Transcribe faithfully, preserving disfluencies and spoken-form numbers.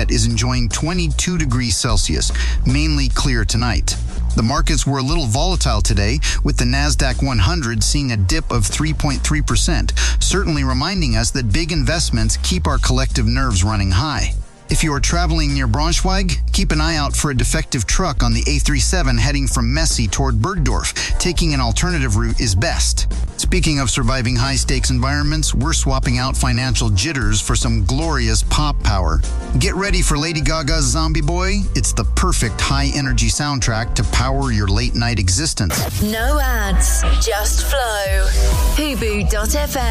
bet is enjoying twenty-two degrees Celsius, mainly clear tonight. The markets were a little volatile today, with the NASDAQ one hundred seeing a dip of three point three percent, certainly reminding us that big investments keep our collective nerves running high. If you are traveling near Braunschweig, keep an eye out for a defective truck on the A thirty-seven heading from Messe toward Bergdorf. Taking an alternative route is best. Speaking of surviving high-stakes environments, we're swapping out financial jitters for some glorious pop power. Get ready for Lady Gaga's Zombie Boy. It's the perfect high-energy soundtrack to power your late-night existence. No ads, just flow. Hubu dot f m